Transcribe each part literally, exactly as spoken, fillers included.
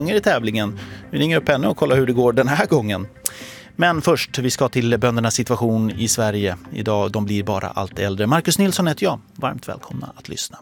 i tävlingen. Vi ringer upp henne och kollar hur det går den här gången. Men först, vi ska till böndernas situation i Sverige. Idag, de blir bara allt äldre. Marcus Nilsson heter jag. Varmt välkomna att lyssna.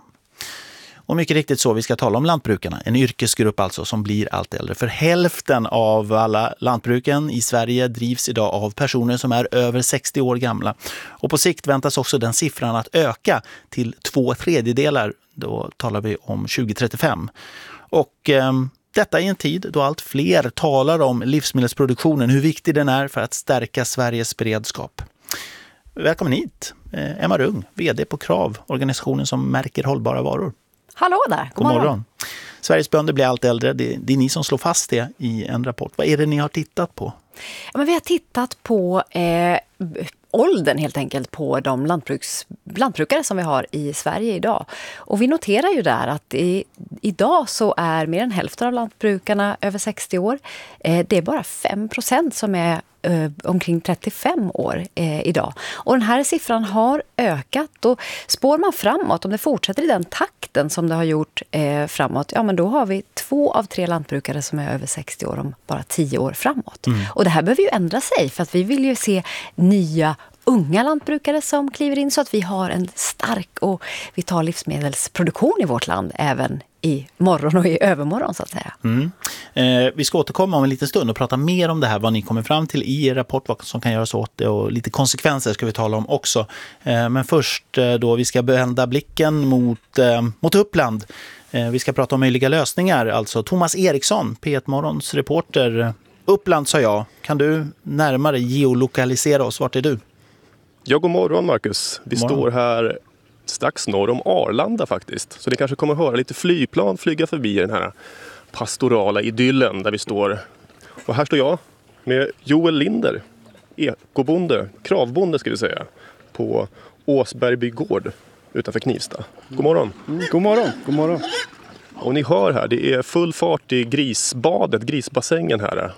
Och mycket riktigt så, vi ska tala om lantbrukarna. En yrkesgrupp alltså som blir allt äldre. För hälften av alla lantbruken i Sverige drivs idag av personer som är över sextio år gamla. Och på sikt väntas också den siffran att öka till två tredjedelar. Då talar vi om tjugo trettiofem. Och eh, detta är en tid då allt fler talar om livsmedelsproduktionen, hur viktig den är för att stärka Sveriges beredskap. Välkommen hit, eh, Emma Rung, vd på Krav, organisationen som märker hållbara varor. Hallå där, god, god morgon. morgon. Sveriges bönder blir allt äldre, det, det är ni som slår fast det i en rapport. Vad är det ni har tittat på? Ja, men vi har tittat på eh, åldern helt enkelt på de lantbruks, lantbrukare som vi har i Sverige idag. Och vi noterar ju där att i, idag så är mer än hälften av lantbrukarna över sextio år. Eh, det är bara fem procent som är eh, omkring trettiofem år eh, idag. Och den här siffran har ökat, och spår man framåt, om det fortsätter i den takten som det har gjort eh, framåt, ja men då har vi två av tre lantbrukare som är över sextio år om bara tio år framåt. Mm. Och det här behöver ju ändra sig, för att vi vill ju se nya unga lantbrukare som kliver in så att vi har en stark och vital livsmedelsproduktion i vårt land även i morgon och i övermorgon så att säga. Mm. Eh, vi ska återkomma om en liten stund och prata mer om det här, vad ni kommer fram till i er rapport, vad som kan göras åt det, och lite konsekvenser ska vi tala om också. Eh, men först eh, då, vi ska vända blicken mot, eh, mot Uppland. Eh, vi ska prata om möjliga lösningar, alltså Thomas Eriksson, P ett Morgons reporter. Uppland sa jag, kan du närmare geolokalisera oss, vart är du? Ja, god morgon Marcus. Vi morgon. står här strax norr om Arlanda faktiskt. Så ni kanske kommer att höra lite flygplan flyga förbi den här pastorala idyllen där vi står. Och här står jag med Joel Linder, ekobonde, kravbonde ska vi säga, på Åsbergby gård utanför Knivsta. God morgon. Mm, god morgon, god morgon. Och ni hör här, det är full fart i grisbadet, grisbassängen här.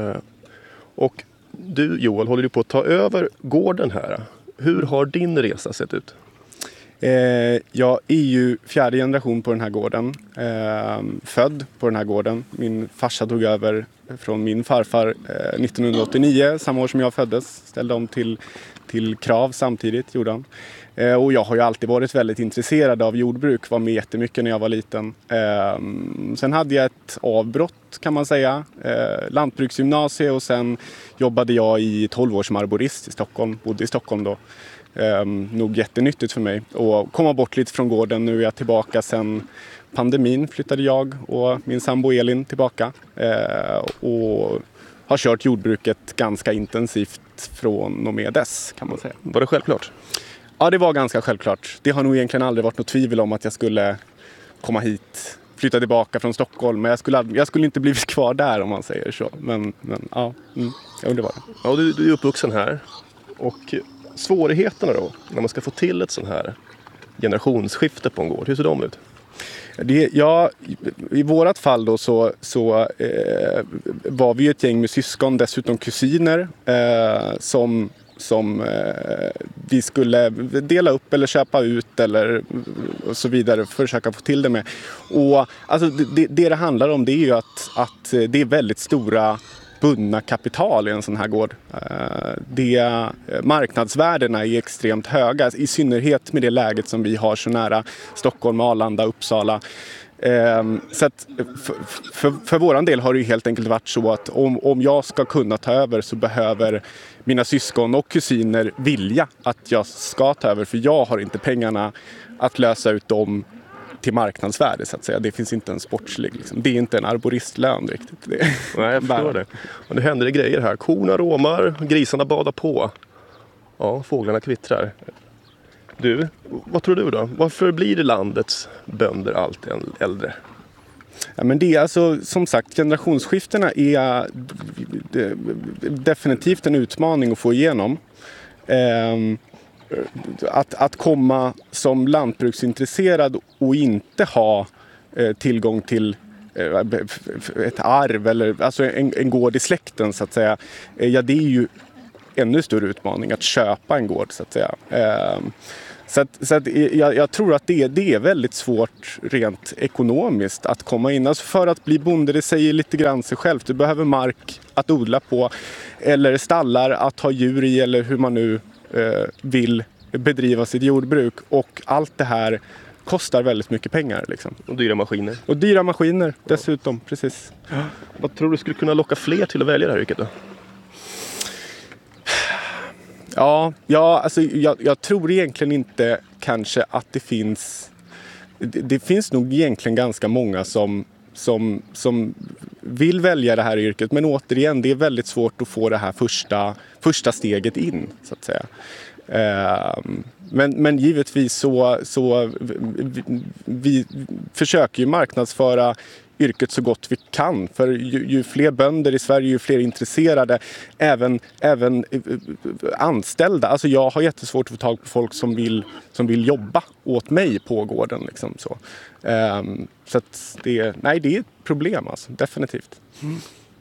Och du Joel, håller du på att ta över gården här. Hur har din resa sett ut? Eh, jag är ju fjärde generation på den här gården. Eh, född på den här gården. Min farsa tog över från min farfar eh, nittonhundraåttionio, samma år som jag föddes. Ställde om till, till Krav samtidigt, gjorde han. Eh, och jag har ju alltid varit väldigt intresserad av jordbruk. Var med jättemycket när jag var liten. Eh, sen hade jag ett avbrott kan man säga. Eh, lantbruksgymnasie, och sen jobbade jag i tolv år som arborist i Stockholm. Bodde i Stockholm då. Eh, nog jättenyttigt för mig. Och komma bort lite från gården. Nu är jag tillbaka sen pandemin flyttade jag och min sambo Elin tillbaka. Eh, och har kört jordbruket ganska intensivt från och med dess kan man säga. Var det självklart? Ja, det var ganska självklart. Det har nog egentligen aldrig varit något tvivel om att jag skulle komma hit, flytta tillbaka från Stockholm. Men jag skulle, jag skulle inte blivit kvar där om man säger så. Men, men ja, mm, jag undrar vad det. Ja, du, du är uppvuxen här. Och svårigheterna då, när man ska få till ett sån här generationsskifte på en gård, hur ser de ut? Det, ja, i vårat fall då så, så eh, var vi ett gäng med syskon, dessutom kusiner, eh, som... som eh, vi skulle dela upp eller köpa ut eller och så vidare, försöka få till det med. Och alltså det det, det handlar om, det är ju att, att det är väldigt stora bundna kapital i en sån här gård. Eh, det, marknadsvärdena är extremt höga, i synnerhet med det läget som vi har så nära Stockholm, Arlanda, Uppsala. Um, så att för, för, för våran del har det ju helt enkelt varit så att om, om jag ska kunna ta över så behöver mina syskon och kusiner vilja att jag ska ta över, för jag har inte pengarna att lösa ut dem till marknadsvärde så att säga. Det finns inte en sportslig liksom. Det är inte en arboristlön riktigt. Det. Nej, jag förstår det. Och nu händer det grejer här. Korna råmar, grisarna badar på. Ja, fåglarna kvittrar. Du, vad tror du då? Varför blir det landets bönder allt äldre? Ja, men det är alltså, som sagt, generationsskiftena är definitivt en utmaning att få igenom. Ehm, att, att komma som lantbruksintresserad och inte ha eh, tillgång till eh, ett arv eller alltså en, en gård i släkten så att säga. Eh, ja, det är ju ännu större utmaning att köpa en gård så att säga. Ehm, Så, att, så att jag, jag tror att det, det är väldigt svårt rent ekonomiskt att komma in. Alltså för att bli bonde, det säger lite grann sig själv. Du behöver mark att odla på eller stallar att ha djur i eller hur man nu eh, vill bedriva sitt jordbruk. Och allt det här kostar väldigt mycket pengar. Liksom. Och dyra maskiner. Och dyra maskiner dessutom, ja. Precis. Ja. Vad tror du skulle kunna locka fler till att välja det här yrket då? Ja, ja alltså jag, jag tror egentligen inte kanske att det finns... Det, det finns nog egentligen ganska många som, som, som vill välja det här yrket. Men återigen, det är väldigt svårt att få det här första, första steget in, så att säga. Men, men givetvis så, så vi, vi försöker ju marknadsföra yrket så gott vi kan. För ju, ju fler bönder i Sverige, ju fler intresserade, även, även anställda. Alltså jag har jättesvårt att få tag på folk som vill, som vill jobba åt mig på gården. Liksom så um, så att det, nej, det är ett problem, alltså, definitivt. Mm.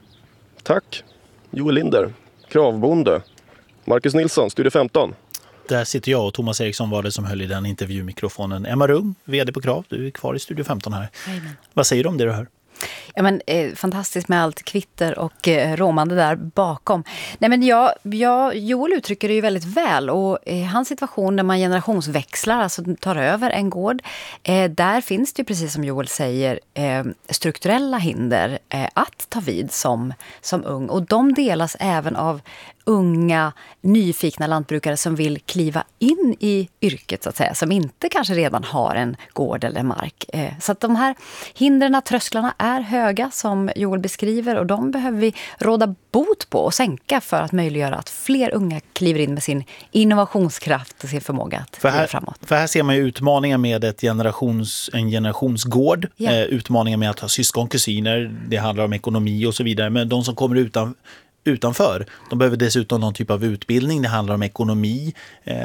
Tack. Joel Linder, kravbonde. Marcus Nilsson, Studio femton. Där sitter jag och Thomas Eriksson var det som höll i den intervjumikrofonen. Emma Rung, vd på Krav, du är kvar i Studio femton här. Amen. Vad säger du om det du hör? Ja, men, eh, fantastiskt med allt kvitter och eh, råmande där bakom. Nej, men jag, jag, Joel uttrycker det ju väldigt väl, och i eh, hans situation när man generationsväxlar, alltså tar över en gård, eh, där finns det ju precis som Joel säger eh, strukturella hinder eh, att ta vid som, som ung, och de delas även av unga, nyfikna lantbrukare som vill kliva in i yrket, så att säga, som inte kanske redan har en gård eller mark. Så att de här hindren, trösklarna är höga som Joel beskriver, och de behöver vi råda bot på och sänka för att möjliggöra att fler unga kliver in med sin innovationskraft och sin förmåga att för här, kliva framåt. För här ser man ju utmaningar med ett generations, en generationsgård, ja. eh, utmaningar med att ha syskon, kusiner, det handlar om ekonomi och så vidare, men de som kommer utan utanför. De behöver dessutom någon typ av utbildning. Det handlar om ekonomi. Eh,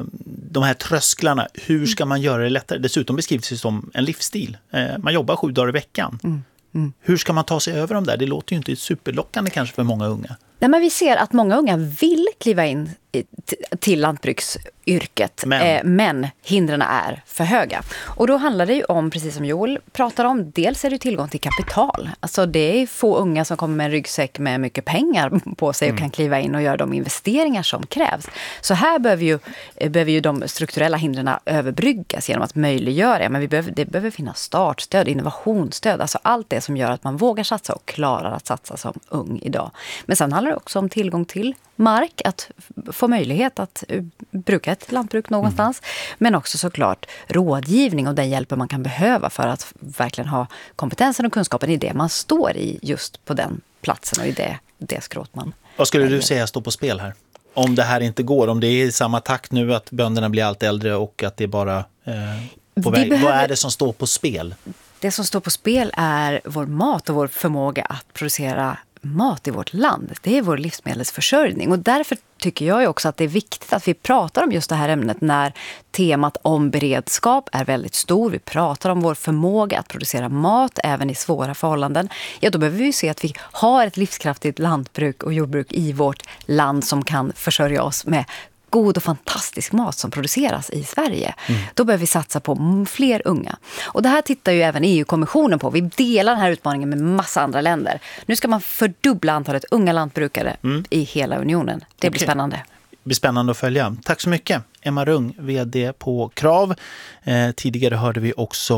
de här trösklarna, hur ska man göra det lättare? Dessutom beskrivs det som en livsstil. Eh, man jobbar sju dagar i veckan. Mm. Mm. Hur ska man ta sig över dem där? Det låter ju inte superlockande kanske för många unga. Nej, men vi ser att många unga vill kliva in i, till lantbruksyrket, men, eh, men hindren är för höga. Och då handlar det ju om, precis som Joel pratar om, dels är det tillgång till kapital. Alltså det är få unga som kommer med en ryggsäck med mycket pengar på sig och mm. kan kliva in och göra de investeringar som krävs. Så här behöver ju, behöver ju de strukturella hindren överbryggas genom att möjliggöra. Men vi behöver, det behöver finnas startstöd, innovationsstöd, alltså allt det som gör att man vågar satsa och klarar att satsa som ung idag. Men sen handlar det också om tillgång till mark, att få möjlighet att bruka ett lantbruk någonstans. Mm. Men också såklart rådgivning och den hjälpen man kan behöva för att verkligen ha kompetensen och kunskapen i det man står i just på den platsen och i det, det skrot man. Vad skulle du säga står på spel här? Om det här inte går, om det är i samma takt nu att bönderna blir allt äldre och att det är bara eh, på väg. Behöver... Vad är det som står på spel? Det som står på spel är vår mat och vår förmåga att producera mat i vårt land. Det är vår livsmedelsförsörjning, och därför tycker jag ju också att det är viktigt att vi pratar om just det här ämnet när temat om beredskap är väldigt stor. Vi pratar om vår förmåga att producera mat även i svåra förhållanden. Ja, då behöver vi se att vi har ett livskraftigt lantbruk och jordbruk i vårt land som kan försörja oss med god och fantastisk mat som produceras i Sverige. Mm. Då behöver vi satsa på fler unga. Och det här tittar ju även E U-kommissionen på. Vi delar den här utmaningen med massa andra länder. Nu ska man fördubbla antalet unga lantbrukare mm. i hela unionen. Det okay. blir spännande. Det blir spännande att följa. Tack så mycket. Emma Rung, vd på Krav. Eh, tidigare hörde vi också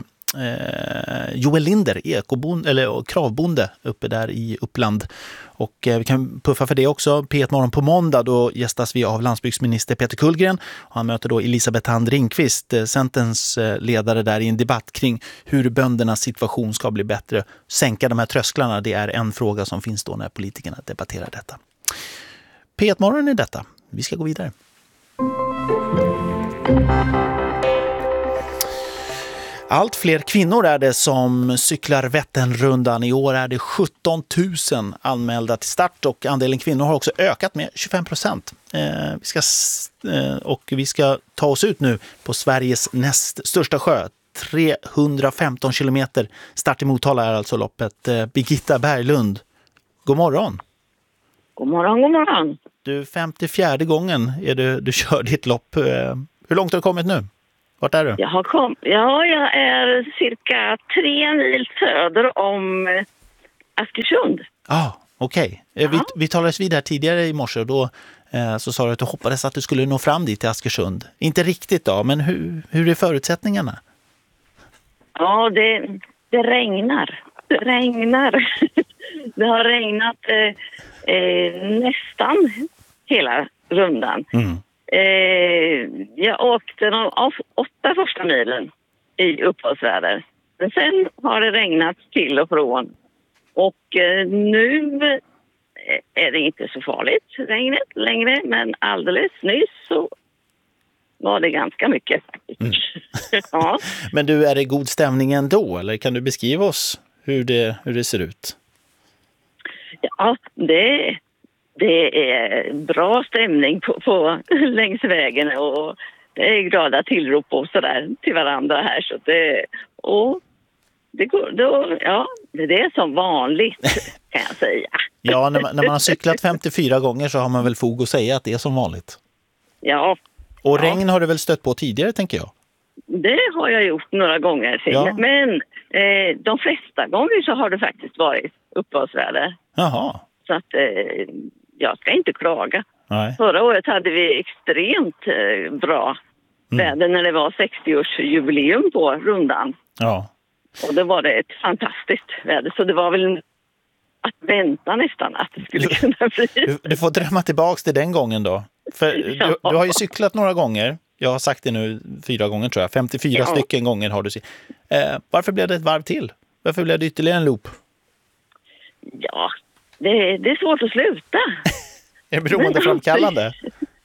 eh, Joel Linder, ekobonde, eller kravbonde uppe där i Uppland. Och eh, vi kan puffa för det också. P ett morgon på måndag, då gästas vi av landsbygdsminister Peter Kullgren. Och han möter då Elisabeth Hand Ringqvist, eh, Centerns eh, ledare, där i en debatt kring hur böndernas situation ska bli bättre. Sänka de här trösklarna, det är en fråga som finns då när politikerna debatterar detta. P ett morgon är detta. Vi ska gå vidare. Allt fler kvinnor är det som cyklar Vätternrundan. I år är det sjutton tusen anmälda till start, och andelen kvinnor har också ökat med tjugofem procent. Eh, vi ska, eh, och vi ska ta oss ut nu på Sveriges näst största sjö. trehundrafemton kilometer. Start i Motala är alltså loppet. Eh, Birgitta Berglund, god morgon. God morgon, god morgon. Du, femtiofjärde gången är du, du kör ditt lopp. Eh, Hur långt har du kommit nu? Vart är du? Jag har kom- ja, jag är cirka tre mil söder om eh, Askersund. Ja, ah, okej. Okay. Vi, Ja. vi talades vid här tidigare i morse och då eh, så sa du att du hoppades att du skulle nå fram dit till Askersund. Inte riktigt då, men hur, hur är förutsättningarna? Ja, det, det regnar. Det regnar. Det har regnat eh, eh, nästan hela rundan. Mm. Eh, jag åkte de av åtta första milen i uppehållsväder. Men sen har det regnat till och från. Och eh, nu är det inte så farligt regnet längre. Men alldeles nyss så var det ganska mycket. Mm. Ja. Men du, är det god stämning ändå? Eller kan du beskriva oss hur det, hur det ser ut? Ja, det, det är bra stämning på, på längs vägen och det är glada tillrop och sådär till varandra här. Så det, och det, går, då, ja, det är det som vanligt kan jag säga. Ja, när man, när man har cyklat femtiofyra gånger så har man väl fog att säga att det är som vanligt. Ja. Och ja. regn har du väl stött på tidigare, tänker jag? Det har jag gjort några gånger. Ja. Men eh, de flesta gånger så har det faktiskt varit uppehållsväder. Jaha. Så att eh, jag ska inte klaga. Nej. Förra året hade vi extremt eh, bra Mm. väder när det var sextioårsjubileum på rundan. Ja. Och då var det ett fantastiskt väder. Så det var väl att vänta nästan att det skulle kunna bli. Du, du får drömma tillbaks till den gången då. För du, du har ju cyklat några gånger. Jag har sagt det nu fyra gånger tror jag. femtiofyra Ja. stycken gånger har du. Eh, varför blev det ett varv till? Varför blev det ytterligare en loop? Ja, det, det är svårt att sluta. Är det beroendeframkallande?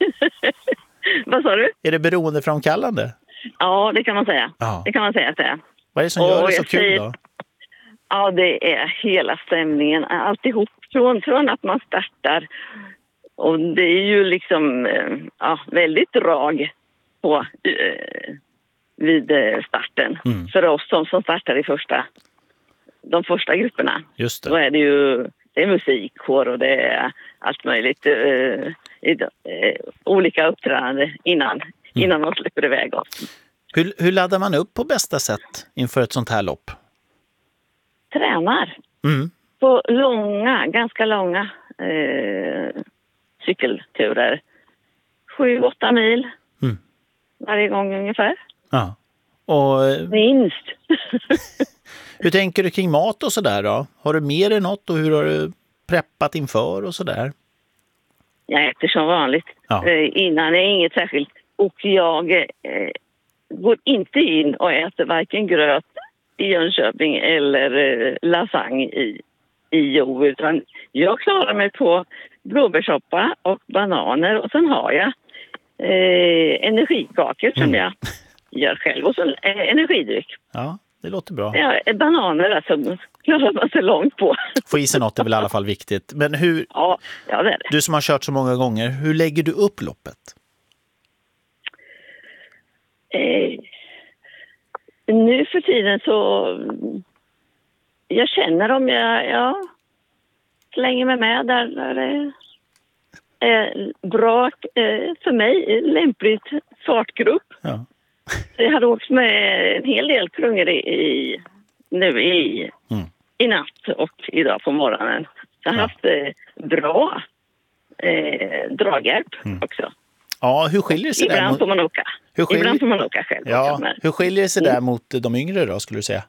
Vad sa du? Är det beroendeframkallande? Ja, det kan man säga. Ja. Det kan man säga att det är. Vad är det som Och gör det så jag kul säger- då? Ja, det är hela stämningen. Alltihop från, från att man startar. Och det är ju liksom eh, ja, väldigt drag på eh, vid eh, starten. Mm. För oss som, som startar i första, de första grupperna. Just Då det. är det ju det är musikkår och det är allt möjligt. Eh, i, eh, olika uppträdande innan, Mm. innan de släpper iväg oss. Hur, hur laddar man upp på bästa sätt inför ett sånt här lopp? Tränar. Mm. På långa, ganska långa eh, cykelturer. Sju, åtta mil Mm. varje gång ungefär. Ja. Och eh, Minst. hur tänker du kring mat och sådär då? Har du mer än något och hur har du preppat inför och sådär? Jag äter som vanligt. Ja. Eh, innan är inget särskilt. Och jag eh, går inte in och äter varken gröt i Jönköping eller eh, lasagne i, i Jo. Utan jag klarar mig på blåbärssoppa och bananer. Och sen har jag eh, energikakor som Mm. jag gör själv. Och så eh, energidryck. Ja, det låter bra. Ja, bananer alltså klarar man sig långt på. Få i sig något är väl i alla fall viktigt. Men hur, Ja, ja det är det. du som har kört så många gånger, hur lägger du upp loppet? Eh, nu för tiden så jag känner om jag ja, slänger mig med där, där det är bra eh, för mig, lämpligt fartgrupp. Ja. Så jag hade åkt med en hel del klungor i, i, nu i, Mm. i natt och idag på morgonen. Så jag har Ja. haft eh, bra eh, draghjälp Mm. också. Ja, hur skiljer det sig där Ibland mot, får man åka. hur skiljer- Ibland får man åka själv. ja, Men- hur skiljer det sig där Mm. mot de yngre då, skulle du säga?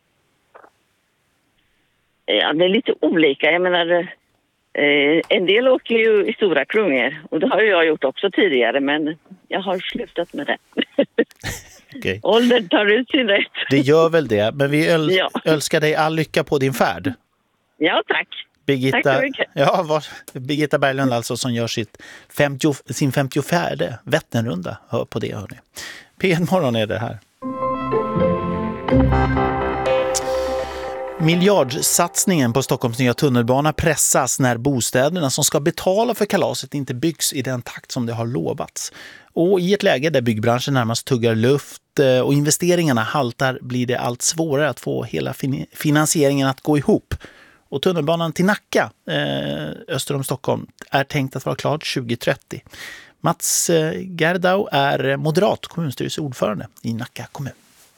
Ja, det är lite olika. Jag menar, eh, en del åker ju i stora klungor. Och det har ju jag gjort också tidigare, men jag har slutat med det. Okej. Åldern tar ut sin rätt. Det gör väl det, men vi öl- Ja. önskar dig all lycka på din färd. Ja, tack. Birgitta, Tack så mycket. ja, var, Birgitta Berglund alltså som gör sitt femtio, sin femtiofjärde Vätternrunda. Hör på det, hörni. P ett morgon är det här. Miljardsatsningen på Stockholms nya tunnelbana pressas när bostäderna som ska betala för kalaset inte byggs i den takt som det har lovats. Och i ett läge där byggbranschen närmast tuggar luft och investeringarna haltar blir det allt svårare att få hela fin- finansieringen att gå ihop. Och tunnelbanan till Nacka, eh, öster om Stockholm, är tänkt att vara klart tjugo trettio. Mats Gerdau är moderat kommunstyrelseordförande i Nacka kommun.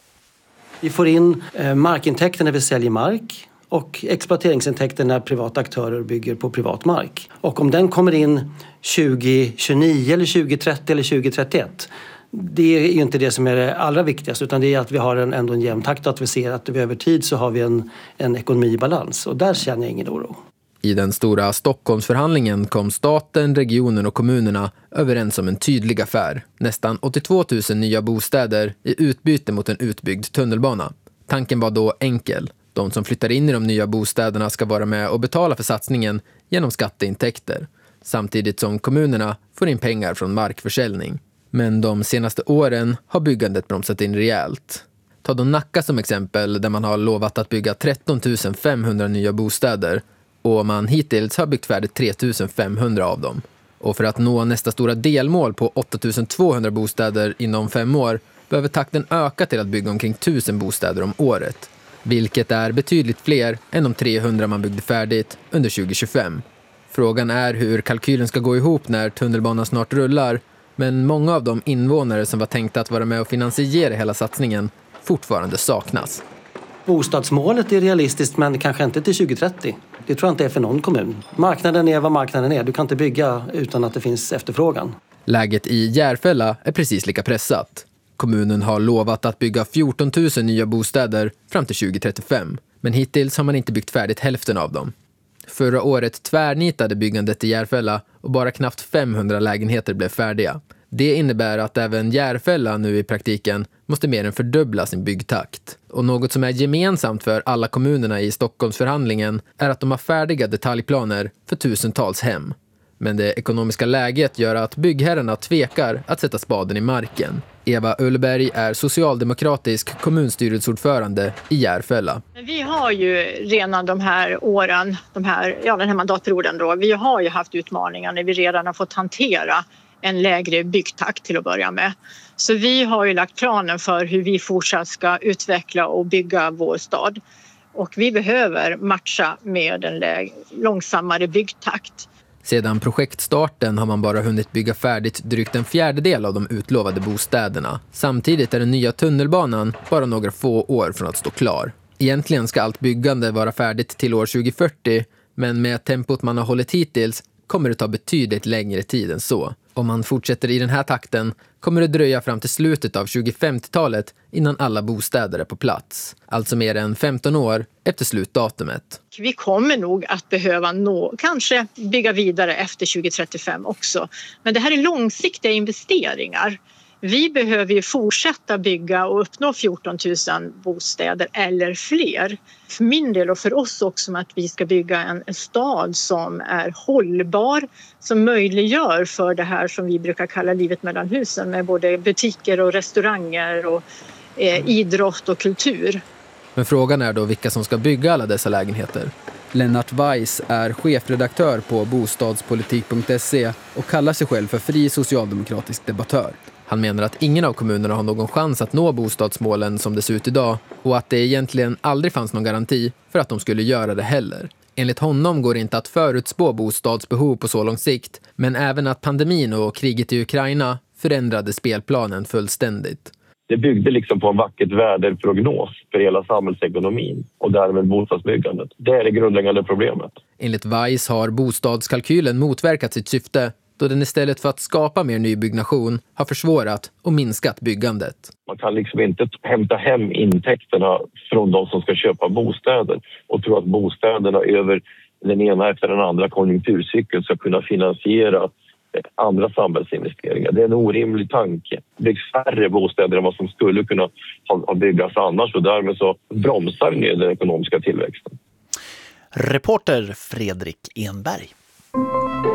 Vi får in markintäkter när vi säljer mark och exploateringsintäkter när privata aktörer bygger på privat mark. Och om den kommer in tjugo tjugonio eller tjugo trettio eller tjugo trettioett, det är ju inte det som är det allra viktigaste, utan det är att vi har en, ändå en jämn takt och att vi ser att vi över tid så har vi en, en ekonomi i balans. Och där känner jag ingen oro. I den stora Stockholmsförhandlingen kom staten, regionen och kommunerna överens om en tydlig affär. Nästan åttiotvå tusen nya bostäder i utbyte mot en utbyggd tunnelbana. Tanken var då enkel. De som flyttar in i de nya bostäderna ska vara med och betala för satsningen genom skatteintäkter. Samtidigt som kommunerna får in pengar från markförsäljning. Men de senaste åren har byggandet bromsat in rejält. Ta då Nacka som exempel, där man har lovat att bygga tretton tusen femhundra nya bostäder. Och man hittills har byggt färdigt tre tusen femhundra av dem. Och för att nå nästa stora delmål på åtta tusen tvåhundra bostäder inom fem år behöver takten öka till att bygga omkring tusen bostäder om året. Vilket är betydligt fler än de trehundra man byggde färdigt under tjugo tjugofem. Frågan är hur kalkylen ska gå ihop när tunnelbanan snart rullar, men många av de invånare som var tänkta att vara med och finansiera hela satsningen fortfarande saknas. Bostadsmålet är realistiskt, men kanske inte till tjugo trettio. Det tror jag inte är för någon kommun. Marknaden är vad marknaden är. Du kan inte bygga utan att det finns efterfrågan. Läget i Järfälla är precis lika pressat. Kommunen har lovat att bygga fjorton tusen nya bostäder fram till tjugo trettiofem. Men hittills har man inte byggt färdigt hälften av dem. Förra året tvärnitade byggandet i Järfälla och bara knappt femhundra lägenheter blev färdiga. Det innebär att även Järfälla nu i praktiken måste mer än fördubbla sin byggtakt. Och något som är gemensamt för alla kommunerna i Stockholmsförhandlingen är att de har färdiga detaljplaner för tusentals hem. Men det ekonomiska läget gör att byggherrarna tvekar att sätta spaden i marken. Eva Ullberg är socialdemokratisk kommunstyrelseordförande i Järfälla. Vi har ju redan de här åren, de här, ja, den här mandatperioden då, vi har ju haft utmaningar när vi redan har fått hantera en lägre byggtakt till att börja med. Så vi har ju lagt planen för hur vi fortsatt ska utveckla och bygga vår stad. Och vi behöver matcha med en läg- långsammare byggtakt. Sedan projektstarten har man bara hunnit bygga färdigt drygt en fjärdedel av de utlovade bostäderna. Samtidigt är den nya tunnelbanan bara några få år från att stå klar. Egentligen ska allt byggande vara färdigt till år tjugo fyrtio, men med tempot man har hållit hittills kommer det ta betydligt längre tid än så. Om man fortsätter i den här takten kommer det dröja fram till slutet av tjugo femtiotalet innan alla bostäder är på plats. Alltså mer än femton år efter slutdatumet. Vi kommer nog att behöva nå, kanske bygga vidare efter tjugo trettiofem också. Men det här är långsiktiga investeringar. Vi behöver ju fortsätta bygga och uppnå fjorton tusen bostäder eller fler. För min del och för oss också att vi ska bygga en, en stad som är hållbar, som möjliggör för det här som vi brukar kalla livet mellan husen med både butiker och restauranger och eh, idrott och kultur. Men frågan är då vilka som ska bygga alla dessa lägenheter. Lennart Weiss är chefredaktör på bostadspolitik punkt se och kallar sig själv för fri socialdemokratisk debattör. Han menar att ingen av kommunerna har någon chans att nå bostadsmålen som det ser ut idag och att det egentligen aldrig fanns någon garanti för att de skulle göra det heller. Enligt honom går det inte att förutspå bostadsbehov på så lång sikt, men även att pandemin och kriget i Ukraina förändrade spelplanen fullständigt. Det byggde liksom på en vackert väderprognos för hela samhällsekonomin och därmed bostadsbyggandet. Det är det grundläggande problemet. Enligt Weiss har bostadskalkylen motverkat sitt syfte då den istället för att skapa mer nybyggnation har försvårat och minskat byggandet. Man kan liksom inte hämta hem intäkterna från de som ska köpa bostäder och tro att bostäderna över den ena efter den andra konjunkturcykeln ska kunna finansiera andra samhällsinvesteringar. Det är en orimlig tanke. Det byggs färre bostäder än vad som skulle kunna ha byggas annars och därmed så bromsar ner den ekonomiska tillväxten. Reporter Fredrik Enberg.